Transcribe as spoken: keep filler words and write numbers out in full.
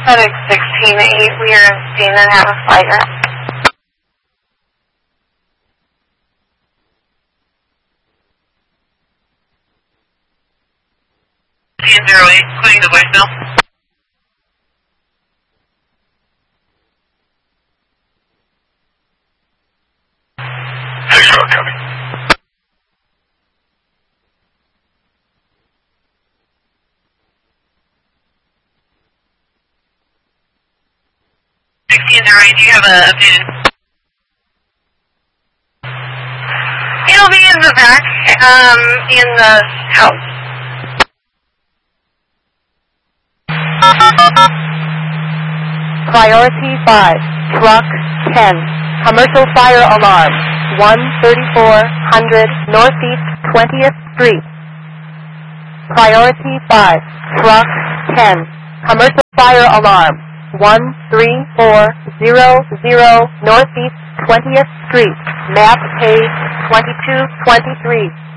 FedEx sixteen eight, we are in Steen and have a flighter. sixteen zero eight, including the voicemail. six zero, copy. sixteen zero eight, do you have a updated? It'll be in the back, um, in the house. Priority five, Truck ten, Commercial Fire Alarm, one thirty-four hundred Northeast twentieth Street. Priority five, Truck ten, Commercial Fire Alarm, one three four zero zero Northeast twentieth Street, map page twenty-two twenty-three.